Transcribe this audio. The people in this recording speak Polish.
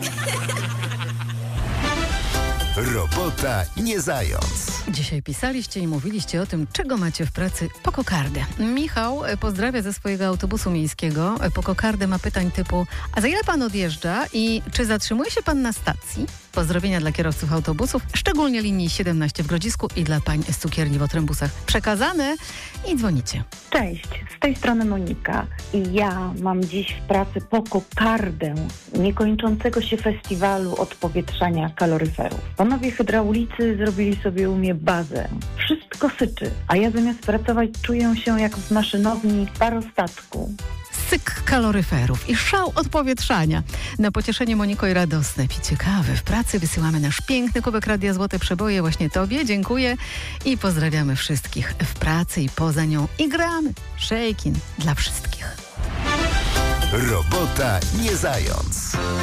Robota nie zając. Dzisiaj pisaliście i mówiliście o tym, czego macie w pracy po kokardę. Michał pozdrawia ze swojego autobusu miejskiego. Po kokardę ma pytań typu: a za ile pan odjeżdża i czy zatrzymuje się pan na stacji? Pozdrowienia dla kierowców autobusów, szczególnie linii 17 w Grodzisku i dla pań z cukierni w Otrębusach. Przekazane i dzwonicie. Cześć, z tej strony Monika i ja mam dziś w pracy po kokardę niekończącego się festiwalu odpowietrzania kaloryferów. Panowie hydraulicy zrobili sobie u mnie bazę. Wszystko syczy, a ja zamiast pracować czuję się jak w maszynowni parostatku. Syk kaloryferów i szał odpowietrzania. Na pocieszenie Moniko i radosne picie kawy w pracy wysyłamy nasz piękny kubek Radia Złote Przeboje właśnie Tobie. Dziękuję i pozdrawiamy wszystkich w pracy i poza nią. I gramy Shakin' dla wszystkich. Robota nie zając.